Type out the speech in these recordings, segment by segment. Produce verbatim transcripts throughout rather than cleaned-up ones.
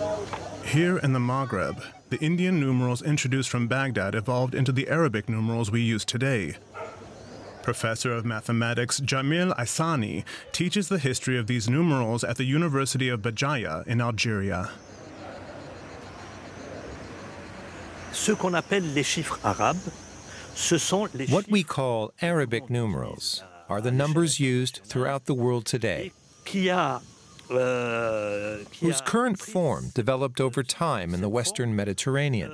Here in the Maghreb, the Indian numerals introduced from Baghdad evolved into the Arabic numerals we use today. Professor of mathematics Jamil Aissani teaches the history of these numerals at the University of Béjaïa in Algeria. What we call Arabic numerals are the numbers used throughout the world today, whose current form developed over time in the Western Mediterranean,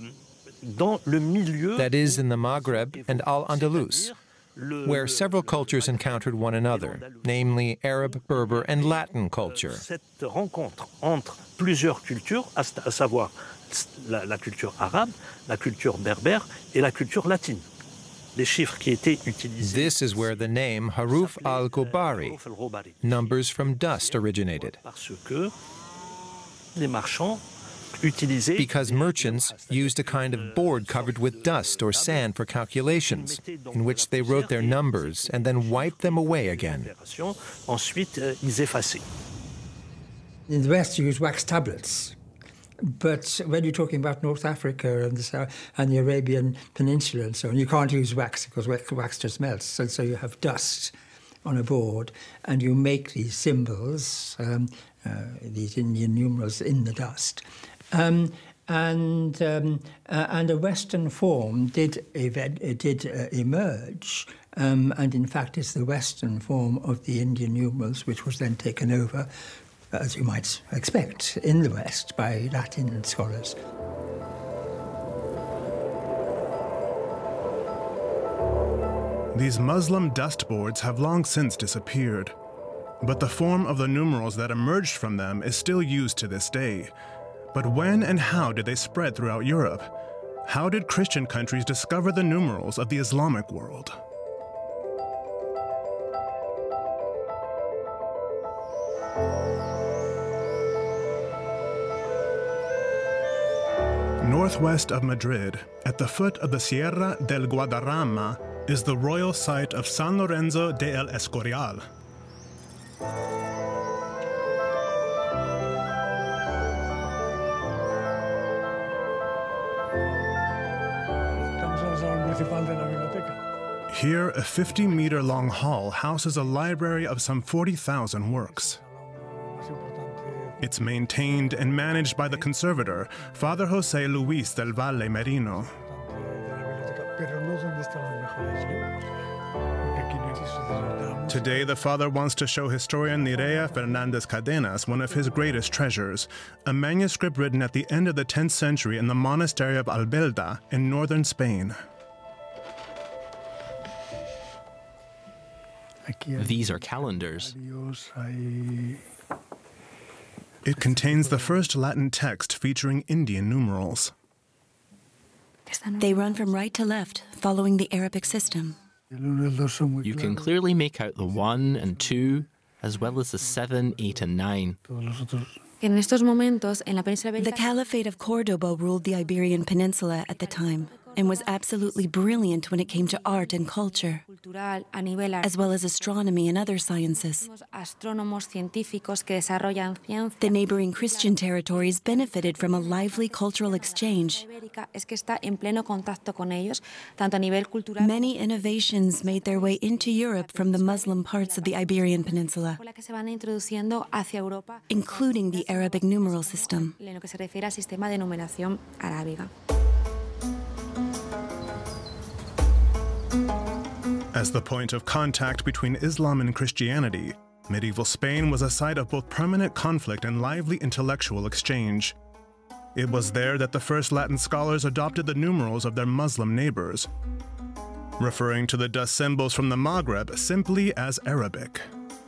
that is, in the Maghreb and Al-Andalus, where several cultures encountered one another, namely Arab, Berber, and Latin culture. La culture arabe, la culture berbère et la culture latine. Les chiffres qui étaient utilisés. This is where the name Haruf al-Ghobari, numbers from dust, originated. Parce que les marchands utilisaient, because merchants used a kind of board covered with dust or sand for calculations, in which they wrote their numbers and then wiped them away again. Ensuite, ils effaçaient. In the West, you use wax tablets. But when you're talking about North Africa and the, South, and the Arabian Peninsula and so on, you can't use wax because wax just melts. So, so you have dust on a board, and you make these symbols, um, uh, these Indian numerals, in the dust. Um, and um, uh, and a Western form did event, it did uh, emerge, um, and in fact is the Western form of the Indian numerals, which was then taken over, as you might expect, in the West by Latin scholars. These Muslim dust boards have long since disappeared, but the form of the numerals that emerged from them is still used to this day. But when and how did they spread throughout Europe? How did Christian countries discover the numerals of the Islamic world? Northwest of Madrid, at the foot of the Sierra del Guadarrama, is the royal site of San Lorenzo de El Escorial. Here, a fifty meter long hall houses a library of some forty thousand works. It's maintained and managed by the conservator, Father José Luis del Valle Merino. Today, the father wants to show historian Nerea Fernández Cadenas one of his greatest treasures, a manuscript written at the end of the tenth century in the monastery of Albelda in northern Spain. These are calendars. It contains the first Latin text featuring Indian numerals. They run from right to left, following the Arabic system. You can clearly make out the one and two, as well as the seven, eight, and nine. The Caliphate of Cordoba ruled the Iberian Peninsula at the time, and was absolutely brilliant when it came to art and culture, as well as astronomy and other sciences. The neighboring Christian territories benefited from a lively cultural exchange. Many innovations made their way into Europe from the Muslim parts of the Iberian Peninsula, including the Arabic numeral system. As the point of contact between Islam and Christianity, medieval Spain was a site of both permanent conflict and lively intellectual exchange. It was there that the first Latin scholars adopted the numerals of their Muslim neighbors, referring to the dust symbols from the Maghreb simply as Arabic.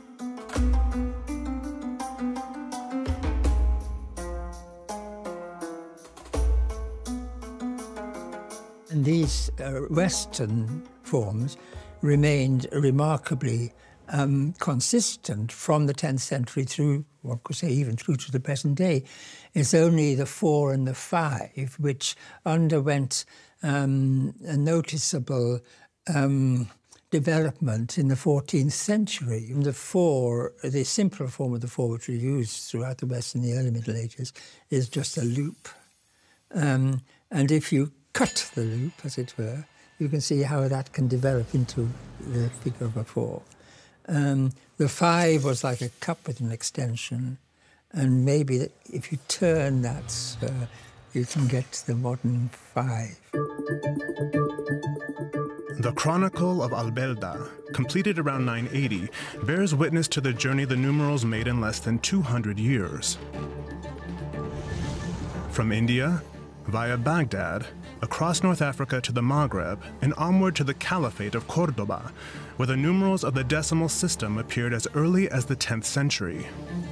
And these uh, Western forms remained remarkably um, consistent from the tenth century through, one could say even through to the present day. It's only the four and the five which underwent um, a noticeable um, development in the fourteenth century. The four, the simpler form of the four which we used throughout the West in the early Middle Ages is just a loop. Um, and if you cut the loop, as it were, you can see how that can develop into the figure of a four. Um, the five was like a cup with an extension, and maybe that if you turn that, uh, you can get the modern five. The Chronicle of Albelda, completed around nine eighty, bears witness to the journey the numerals made in less than two hundred years. From India, via Baghdad, across North Africa to the Maghreb, and onward to the Caliphate of Cordoba, where the numerals of the decimal system appeared as early as the tenth century.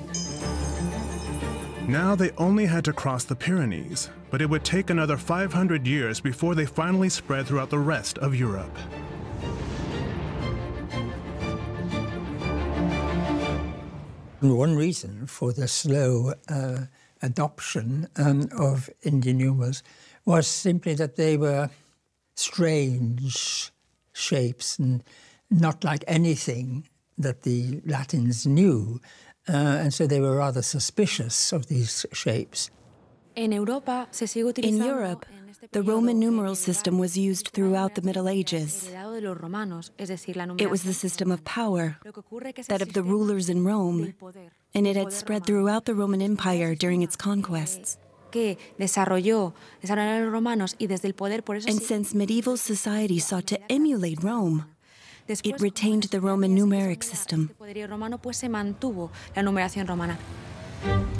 Now they only had to cross the Pyrenees, but it would take another five hundred years before they finally spread throughout the rest of Europe. One reason for the slow uh, adoption um, of Indian numerals was simply that they were strange shapes and not like anything that the Latins knew. Uh, and so they were rather suspicious of these shapes. In Europe, the Roman numeral system was used throughout the Middle Ages. It was the system of power, that of the rulers in Rome, and it had spread throughout the Roman Empire during its conquests. And since medieval society sought to emulate Rome, it retained the Roman numeric system.